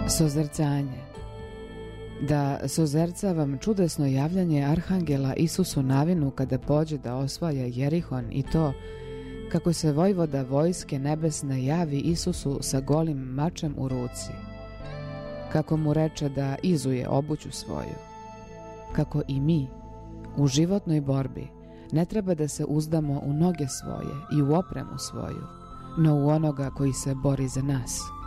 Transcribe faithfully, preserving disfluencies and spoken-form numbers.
Sozercanje. Da sozercavam čudesno javljanje Arhangela Isusu Navinu kada pođe da osvaja Jerihon i to kako se vojvoda vojske nebesne javi Isusu sa golim mačem u ruci, kako mu reče da izuje obuću svoju, kako i mi u životnoj borbi ne treba da se uzdamo u noge svoje i u opremu svoju, no u onoga koji se bori za nas.